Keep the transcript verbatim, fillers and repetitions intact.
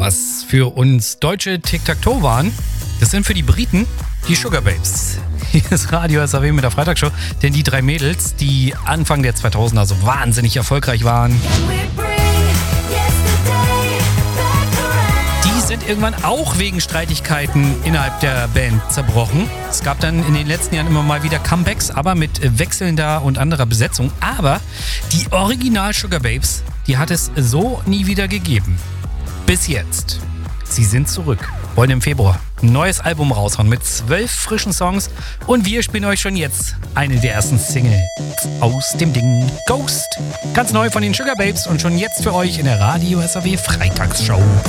was für uns deutsche Tic-Tac-Toe waren, das sind für die Briten die Sugababes. Hier ist Radio S A W mit der Freitagsshow, denn die drei Mädels, die Anfang der zweitausender so wahnsinnig erfolgreich waren, die sind irgendwann auch wegen Streitigkeiten innerhalb der Band zerbrochen. Es gab dann in den letzten Jahren immer mal wieder Comebacks, aber mit wechselnder und anderer Besetzung. Aber die Original Sugababes, die hat es so nie wieder gegeben. Bis jetzt. Sie sind zurück, wollen im Februar ein neues Album raushauen mit zwölf frischen Songs und wir spielen euch schon jetzt eine der ersten Single aus dem Ding Ghost. Ganz neu von den Sugababes und schon jetzt für euch in der Radio S A W Freitagsshow.